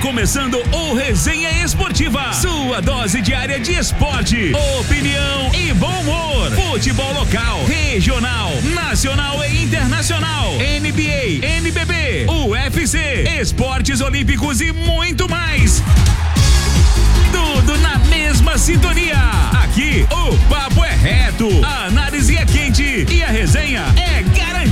começando o Resenha Esportiva, sua dose diária de esporte, opinião e bom humor. Futebol local, regional, nacional e internacional, NBA, NBB, UFC, esportes olímpicos e muito mais. Tudo na mesma sintonia. Aqui o papo é reto, a